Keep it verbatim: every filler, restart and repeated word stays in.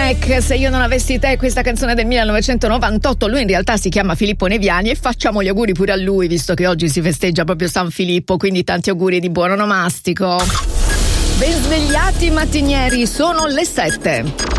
Mac, Se io non avessi te, questa canzone del millenovecentonovantotto. Lui in realtà si chiama Filippo Neviani e facciamo gli auguri pure a lui, visto che oggi si festeggia proprio San Filippo, quindi tanti auguri di buon onomastico. Ben svegliati mattinieri, sono le sette.